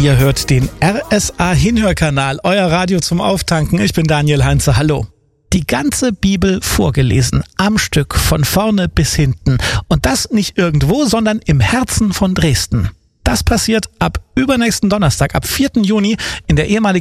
Ihr hört den RSA-Hinhörkanal, euer Radio zum Auftanken. Ich bin Daniel Heinze, hallo. Die ganze Bibel vorgelesen, am Stück, von vorne bis hinten. Und das nicht irgendwo, sondern im Herzen von Dresden. Das passiert ab übernächsten Donnerstag, ab 4. Juni in der ehemaligen